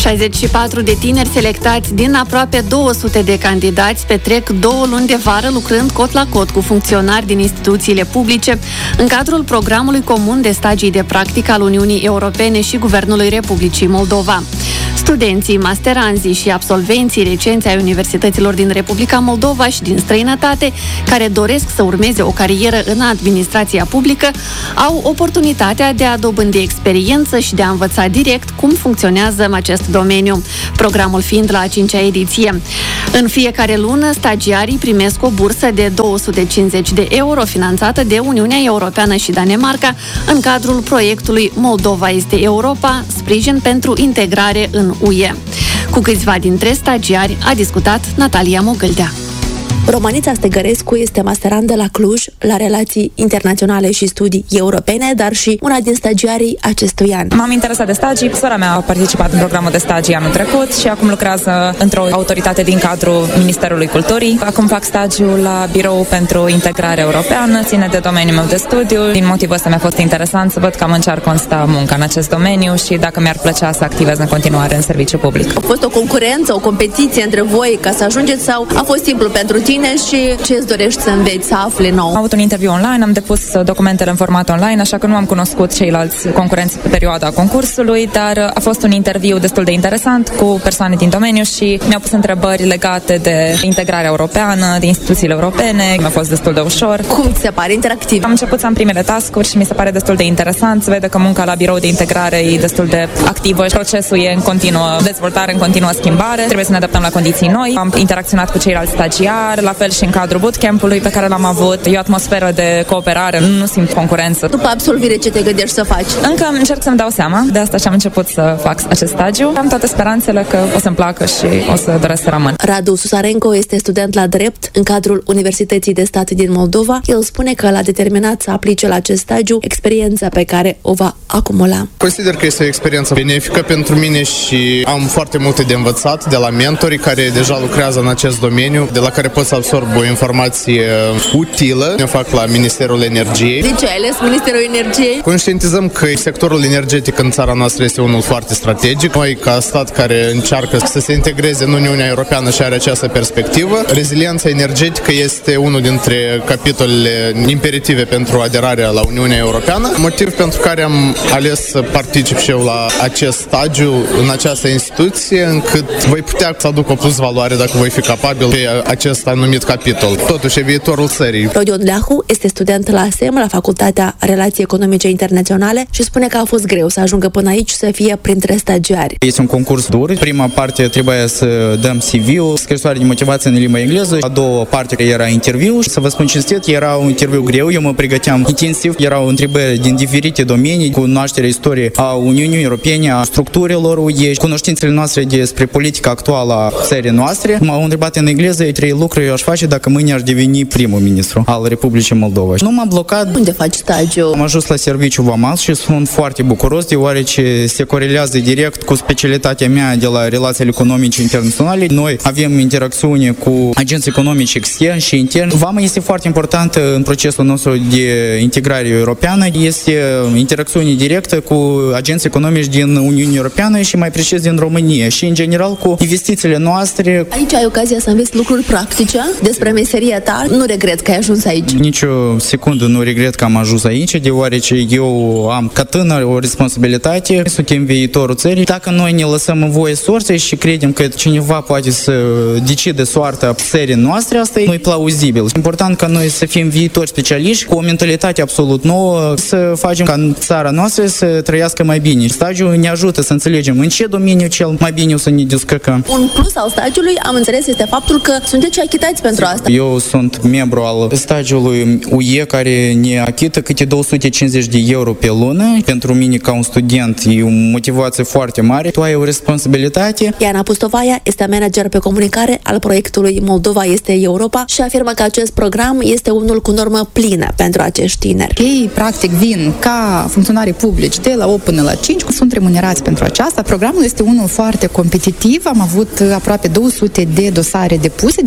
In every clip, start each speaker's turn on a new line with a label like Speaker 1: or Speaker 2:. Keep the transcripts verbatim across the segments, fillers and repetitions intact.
Speaker 1: șaizeci și patru de tineri selectați din aproape două sute de candidați petrec două luni de vară lucrând cot la cot cu funcționari din instituțiile publice în cadrul programului comun de stagii de practică al Uniunii Europene și Guvernului Republicii Moldova. Studenții, masteranzii și absolvenții recenți ai universităților din Republica Moldova și din străinătate, care doresc să urmeze o carieră în administrația publică, au oportunitatea de a dobândi experiență și de a învăța direct cum funcționează acest domeniu, programul fiind la a cincea ediție. În fiecare lună, stagiarii primesc o bursă de două sute cincizeci de euro finanțată de Uniunea Europeană și Danemarca în cadrul proiectului Moldova este Europa, sprijin pentru integrare în U E. Cu câțiva dintre stagiari a discutat Natalia Mogâldea.
Speaker 2: Romanița Stegărescu este masterandă la Cluj, la relații internaționale și studii europene, dar și una din stagiarii acestui an.
Speaker 3: M-am interesat de stagii, sora mea a participat în programul de stagii anul trecut și acum lucrează într-o autoritate din cadrul Ministerului Culturii. Acum fac stagiul la Birou pentru Integrare Europeană, ține de domeniul meu de studiu. Din motivul ăsta mi-a fost interesant să văd cam în ce ar consta munca în acest domeniu și dacă mi-ar plăcea să activez în continuare în serviciu public.
Speaker 2: A fost o concurență, o competiție între voi ca să ajungeți sau a fost simplu pentru tine? Și ce îți dorești să înveți, să afli nou?
Speaker 3: Am avut un interviu online, am depus documentele în format online, așa că nu am cunoscut ceilalți concurenți pe perioada concursului, dar a fost un interviu destul de interesant cu persoane din domeniu și mi-au pus întrebări legate de integrarea europeană, de instituțiile europene. Mi-a fost destul de ușor.
Speaker 2: Cum ți se pare interactiv?
Speaker 3: Am început să am primele task-uri și mi se pare destul de interesant. Se vede că munca la birou de integrare e destul de activă. Procesul e în continuă dezvoltare, în continuă schimbare. Trebuie să ne adaptăm la condiții noi. Am interacționat cu ceilalți stagiari, la fel și în cadrul bootcamp-ului pe care l-am avut. E o atmosferă de cooperare, nu, nu simt concurență.
Speaker 2: După absolvire, ce te gândești să faci?
Speaker 3: Încă încerc să-mi dau seama, de asta și am început să fac acest stagiu. Am toate speranțele că o să-mi placă și o să doresc să rămân.
Speaker 2: Radu Susarenko este student la drept în cadrul Universității de Stat din Moldova. El spune că l-a determinat să aplice la acest stagiu experiența pe care o va acumula.
Speaker 4: Consider că este o experiență benefică pentru mine și am foarte multe de învățat de la mentorii care deja lucrează în acest domeniu, de la care pot să absorb o informație utilă. Eu fac la Ministerul Energiei.
Speaker 2: De ce ai ales Ministerul Energiei?
Speaker 4: Conștientizăm că sectorul energetic în țara noastră este unul foarte strategic. Noi, ca stat care încearcă să se integreze în Uniunea Europeană și are această perspectivă, reziliența energetică este unul dintre capitolele imperative pentru aderarea la Uniunea Europeană, motiv pentru care am ales să particip și eu la acest stagiu în această instituție, încât voi putea să aduc o plus valoare dacă voi fi capabil pe acest anumit capitol. Totuși, e viitorul țării.
Speaker 2: Rodion Leahu este student la S E M, la Facultatea Relații Economice Internaționale și spune că a fost greu să ajungă până aici să fie printre stagiari.
Speaker 5: Este un concurs dur. Prima parte trebuia să dăm C V-ul, scrisoare de motivație în limba engleză. A doua parte era interviu. Să vă spun cinstit, era un interviu greu. Eu mă pregăteam intensiv. Erau întrebări din diferite domenii, cunoașterea istoriei a Uniunii Europene, a structurilor U E, cunoștințele noastre despre politica actuală a țării noastre. M-au întrebat în engleză trei lucruri eu aș face dacă mâine aș deveni primul ministru al Republicii Moldova. Nu m-am blocat.
Speaker 2: Unde faci stagiu?
Speaker 5: Am ajuns la serviciu vamal și sunt foarte bucuros deoarece se corelează direct cu specialitatea mea de la relațiile economice internaționale. Noi avem interacțiune cu agenți economici externi și interni. Vama este foarte importantă în procesul nostru de integrare europeană. Este interacțiune directă cu agenți economici din Uniunea Europeană și mai precis din România și în general cu investițiile noastre.
Speaker 2: Aici ai ocazia să înveți lucruri practice despre meseria ta. Nu regret că ai ajuns aici.
Speaker 5: Nici o secundă nu regret că am ajuns aici, deoarece eu am ca tânăr o responsabilitate. Suntem viitorul țării. Dacă noi ne lăsăm în voie sorței și credem că cineva poate să decide soarta țării noastre, asta e plauzibil. Important ca noi să fim viitori specialiști cu o mentalitate absolut nouă, să facem ca țara noastră să trăiască mai bine. Stagiul ne ajută să înțelegem în ce domeniu cel mai bine o să ne descărcăm.
Speaker 2: Un plus al stagiului, am înțeles, este faptul că sunteți achitați pentru asta.
Speaker 5: Eu sunt membru al stagiului U E care ne achită câte două sute cincizeci de euro pe lună. Pentru mine ca un student e o motivație foarte mare. Tu ai o responsabilitate.
Speaker 2: Iana Pustovaia este manager pe comunicare al proiectului Moldova este Europa și afirmă că acest program este unul cu normă plină pentru acești tineri.
Speaker 6: Ei, practic, vin ca funcționari publici de la opt până la cinci, sunt remunerați pentru aceasta. Programul este unul foarte competitiv. Am avut aproape două sute de dosare depuse, dintre care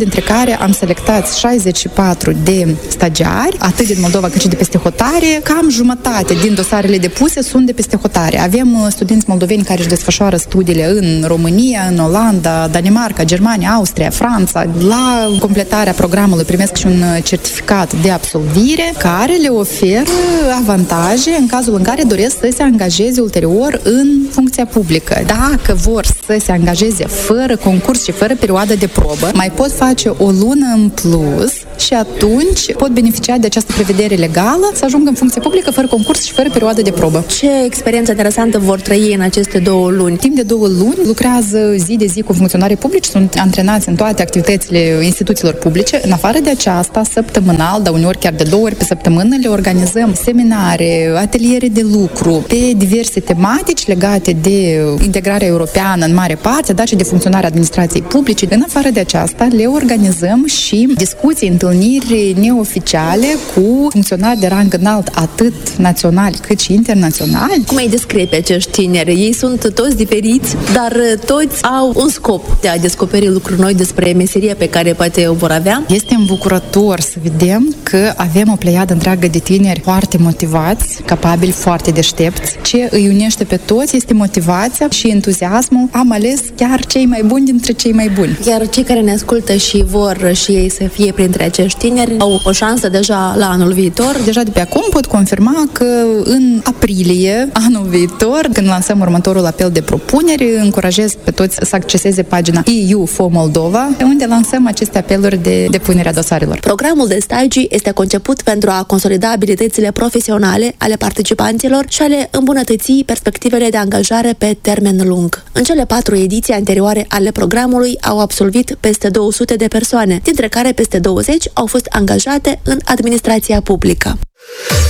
Speaker 6: care am selectat șaizeci și patru de stagiari, atât din Moldova cât și de peste hotare. Cam jumătate din dosarele depuse sunt de peste hotare. Avem studenți moldoveni care își desfășoară studiile în România, în Olanda, Danemarca, Germania, Austria, Franța. La completarea programului primesc și un certificat de absolvire care le oferă avantaje în cazul în care doresc să se angajeze ulterior în funcția publică. Dacă vor să se angajeze fără concurs și fără perioadă de probă, mai pot face o lună în plus și atunci pot beneficia de această prevedere legală să ajungă în funcție publică fără concurs și fără perioadă de probă.
Speaker 2: Ce experiență interesantă vor trăi în aceste două luni?
Speaker 6: Timp de două luni lucrează zi de zi cu funcționarii publici, sunt antrenați în toate activitățile instituțiilor publice. În afară de aceasta, săptămânal, dar uneori chiar de două ori pe săptămână, le organizăm seminare, ateliere de lucru pe diverse tematici legate de integrarea europeană în mare parte, dar și de funcționarea administrației publice. În afară de aceasta, le organizăm și discuții, întâlniri neoficiale cu funcționari de rang înalt, atât naționali cât și internaționali.
Speaker 2: Cum îi descrie pe acești tineri? Ei sunt toți diferiți, dar toți au un scop de a descoperi lucruri noi despre meseria pe care poate o vor avea.
Speaker 6: Este îmbucurător să vedem că avem o pleiadă întreagă de tineri foarte motivați, capabili, foarte deștepți. Ce îi unește pe toți este motivația și entuziasmul. Am ales chiar cei mai buni dintre cei mai buni.
Speaker 2: Iar cei care ne ascultă și vor și ei să fie printre acești tineri au o șansă deja la anul viitor.
Speaker 6: Deja de pe acum pot confirma că în aprilie anul viitor, când lansăm următorul apel de propuneri, încurajez pe toți să acceseze pagina E U for Moldova, unde lansăm aceste apeluri de depunere a dosarelor.
Speaker 2: Programul de stagii este conceput pentru a consolida abilitățile profesionale ale participanților și a le îmbunătăți perspectivele de angajare pe termen lung. În cele patru ediții anterioare ale programului au absolvit peste două sute de persoane, dintre care peste douăzeci au fost angajate în administrația publică.